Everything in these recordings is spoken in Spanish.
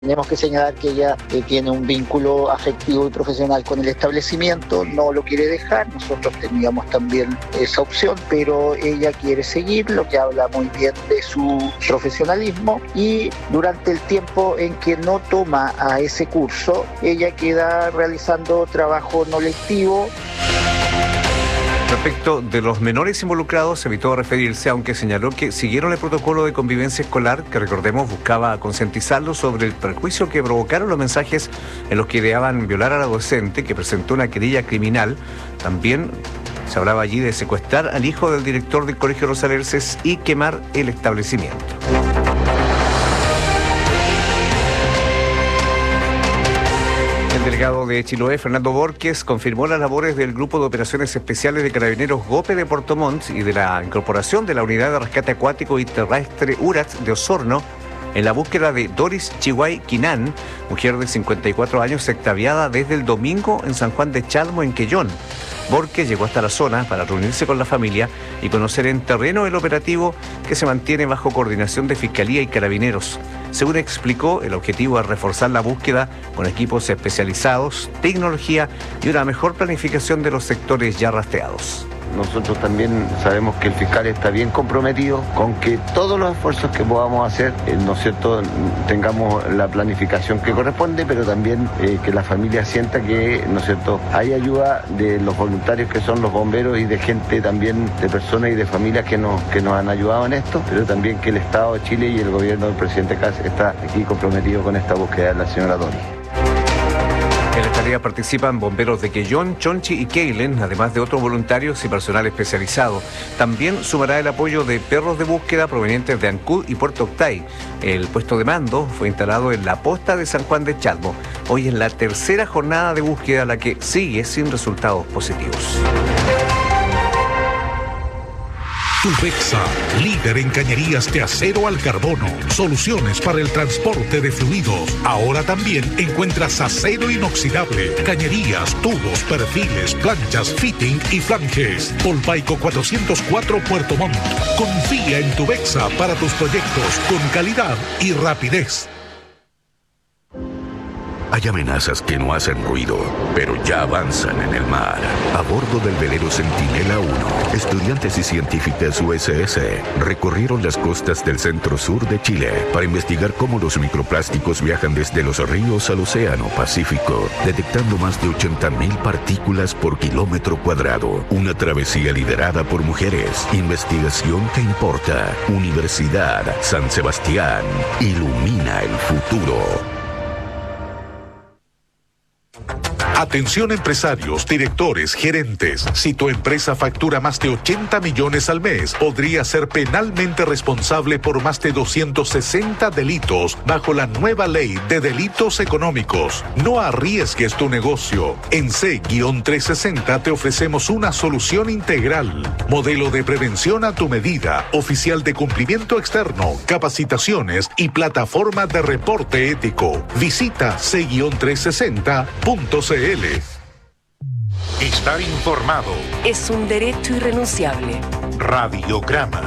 Tenemos que señalar que ella tiene un vínculo afectivo y profesional con el establecimiento, no lo quiere dejar, nosotros teníamos también esa opción, pero ella quiere seguir, lo que habla muy bien de su profesionalismo, y durante el tiempo en que no toma a ese curso, ella queda realizando trabajo no lectivo. Respecto de los menores involucrados, evitó referirse, aunque señaló que siguieron el protocolo de convivencia escolar, que recordemos buscaba concientizarlos sobre el perjuicio que provocaron los mensajes en los que ideaban violar a la docente, que presentó una querella criminal. También se hablaba allí de secuestrar al hijo del director del Colegio Los Alerces y quemar el establecimiento. El delegado de Chiloé, Fernando Borges, confirmó las labores del Grupo de Operaciones Especiales de Carabineros GOPE de Puerto Montt y de la incorporación de la Unidad de Rescate Acuático y Terrestre URAT de Osorno en la búsqueda de Doris Chihuay Quinan, mujer de 54 años extraviada desde el domingo en San Juan de Chalmo, en Quellón. Borges llegó hasta la zona para reunirse con la familia y conocer en terreno el operativo, que se mantiene bajo coordinación de Fiscalía y Carabineros. Según explicó, el objetivo es reforzar la búsqueda con equipos especializados, tecnología y una mejor planificación de los sectores ya rastreados. Nosotros también sabemos que el fiscal está bien comprometido con que todos los esfuerzos que podamos hacer, ¿no es cierto?, tengamos la planificación que corresponde, pero también que la familia sienta que, ¿no es cierto?, hay ayuda de los voluntarios que son los bomberos y de gente también, de personas y de familias que nos han ayudado en esto, pero también que el Estado de Chile y el gobierno del presidente Kast está aquí comprometido con esta búsqueda de la señora Doris. En la tarea participan bomberos de Quellón, Chonchi y Keilen, además de otros voluntarios y personal especializado. También sumará el apoyo de perros de búsqueda provenientes de Ancud y Puerto Octay. El puesto de mando fue instalado en la posta de San Juan de Chalmo. Hoy es la tercera jornada de búsqueda, la que sigue sin resultados positivos. Tubexa, líder en cañerías de acero al carbono. Soluciones para el transporte de fluidos. Ahora también encuentras acero inoxidable, cañerías, tubos, perfiles, planchas, fitting y flanges. Polpaico 404 Puerto Montt. Confía en Tubexa para tus proyectos con calidad y rapidez. Hay amenazas que no hacen ruido, pero ya avanzan en el mar. A bordo del velero Centinela 1, estudiantes y científicas USS recorrieron las costas del centro-sur de Chile para investigar cómo los microplásticos viajan desde los ríos al océano Pacífico, detectando más de 80.000 partículas por kilómetro cuadrado. Una travesía liderada por mujeres. Investigación que importa. Universidad San Sebastián. Ilumina el futuro. Atención empresarios, directores, gerentes. Si tu empresa factura más de 80 millones al mes, podría ser penalmente responsable por más de 260 delitos bajo la nueva ley de delitos económicos. No arriesgues tu negocio. En C-360 te ofrecemos una solución integral. Modelo de prevención a tu medida, oficial de cumplimiento externo, capacitaciones y plataforma de reporte ético. Visita C-360.cl. Estar informado. Es un derecho irrenunciable. Radiograma.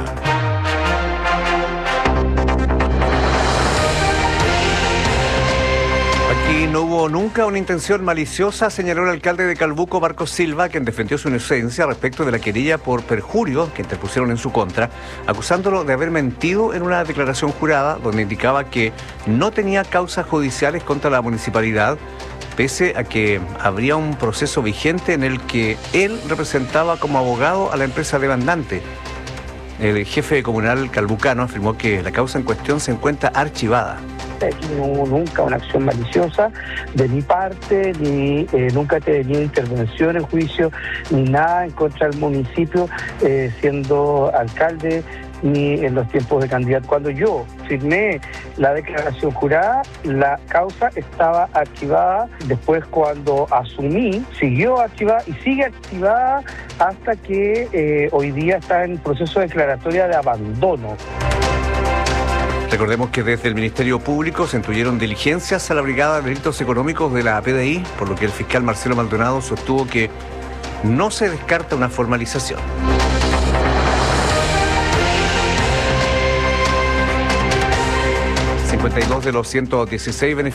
Aquí no hubo nunca una intención maliciosa, señaló el alcalde de Calbuco, Marcos Silva, quien defendió su inocencia respecto de la querella por perjurio que interpusieron en su contra, acusándolo de haber mentido en una declaración jurada donde indicaba que no tenía causas judiciales contra la municipalidad, pese a que habría un proceso vigente en el que él representaba como abogado a la empresa demandante. El jefe comunal calbucano afirmó que la causa en cuestión se encuentra archivada. Aquí no hubo nunca una acción maliciosa de mi parte, ni nunca he tenido intervención en juicio, ni nada en contra del municipio, siendo alcalde, ni en los tiempos de candidato. Cuando yo firmé la declaración jurada, la causa estaba archivada. Después, cuando asumí, siguió archivada y sigue archivada hasta que hoy día está en proceso de declaratoria de abandono. Recordemos que desde el Ministerio Público se instruyeron diligencias a la Brigada de Delitos Económicos de la PDI, por lo que el fiscal Marcelo Maldonado sostuvo que no se descarta una formalización. 52 de los 116 beneficiarios